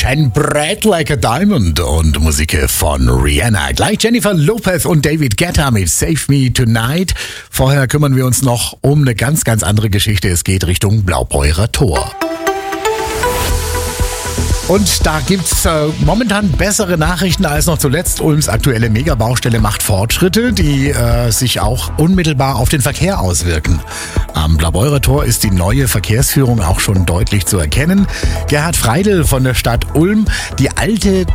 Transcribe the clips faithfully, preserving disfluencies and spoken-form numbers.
Shine Bright Like a Diamond und Musik von Rihanna. Gleich Jennifer Lopez und David Guetta mit Save Me Tonight. Vorher kümmern wir uns noch um eine ganz, ganz andere Geschichte. Es geht Richtung Blaubeurer Tor. Und da gibt's äh, momentan bessere Nachrichten als noch zuletzt. Ulms aktuelle Megabaustelle macht Fortschritte, die äh, sich auch unmittelbar auf den Verkehr auswirken. Am Blaubeurer Tor ist die neue Verkehrsführung auch schon deutlich zu erkennen. Gerhard Freidl von der Stadt Ulm, die alte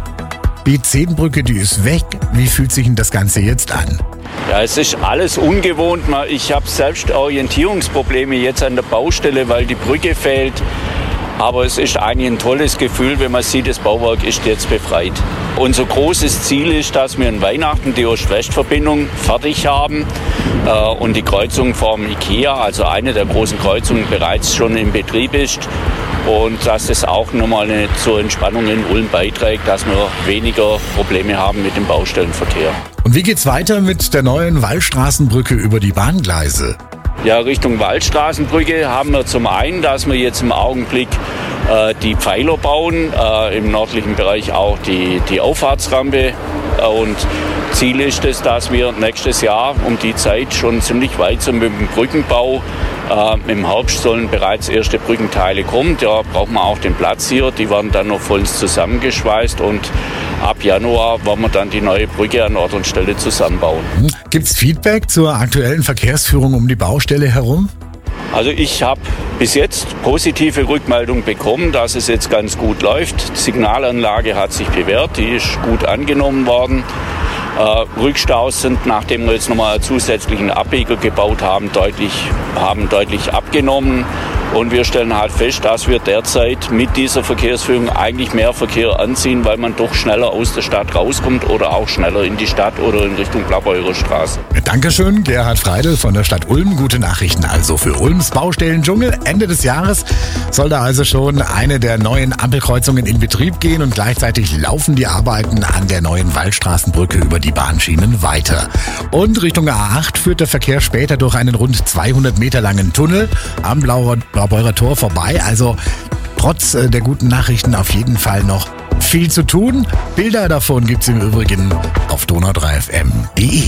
B zehn Brücke, die ist weg. Wie fühlt sich denn das Ganze jetzt an? Ja, es ist alles ungewohnt. Ich habe selbst Orientierungsprobleme jetzt an der Baustelle, weil die Brücke fehlt. Aber es ist eigentlich ein tolles Gefühl, wenn man sieht, das Bauwerk ist jetzt befreit. Unser großes Ziel ist, dass wir an Weihnachten die Ost-West-Verbindung fertig haben äh, und die Kreuzung vom Ikea, also eine der großen Kreuzungen, bereits schon in Betrieb ist. Und dass es auch nochmal eine, zur Entspannung in Ulm beiträgt, dass wir weniger Probleme haben mit dem Baustellenverkehr. Und wie geht's weiter mit der neuen Wallstraßenbrücke über die Bahngleise? Ja, Richtung Wallstraßenbrücke haben wir zum einen, dass wir jetzt im Augenblick äh, die Pfeiler bauen, äh, im nördlichen Bereich auch die, die Auffahrtsrampe. Und Ziel ist es, dass wir nächstes Jahr um die Zeit schon ziemlich weit sind mit dem Brückenbau. Äh, Im Herbst sollen bereits erste Brückenteile kommen. Da braucht man auch den Platz hier. Die werden dann noch vollends zusammengeschweißt und ab Januar wollen wir dann die neue Brücke an Ort und Stelle zusammenbauen. Gibt's Feedback zur aktuellen Verkehrsführung um die Baustelle herum? Also ich habe bis jetzt positive Rückmeldung bekommen, dass es jetzt ganz gut läuft. Die Signalanlage hat sich bewährt, die ist gut angenommen worden. Äh, Rückstaus sind, nachdem wir jetzt nochmal einen zusätzlichen Abbieger gebaut haben, deutlich, haben deutlich abgenommen. Und wir stellen halt fest, dass wir derzeit mit dieser Verkehrsführung eigentlich mehr Verkehr anziehen, weil man doch schneller aus der Stadt rauskommt oder auch schneller in die Stadt oder in Richtung Blaubeurer Straße. Dankeschön, Gerhard Freidl von der Stadt Ulm. Gute Nachrichten also für Ulms Baustellendschungel. Ende des Jahres soll da also schon eine der neuen Ampelkreuzungen in Betrieb gehen und gleichzeitig laufen die Arbeiten an der neuen Wallstraßenbrücke über die Bahnschienen weiter. Und Richtung A acht führt der Verkehr später durch einen rund zweihundert Meter langen Tunnel am Blauer Blaubeurer Tor vorbei, also trotz äh, der guten Nachrichten auf jeden Fall noch viel zu tun. Bilder davon gibt's im Übrigen auf donau drei f m punkt de.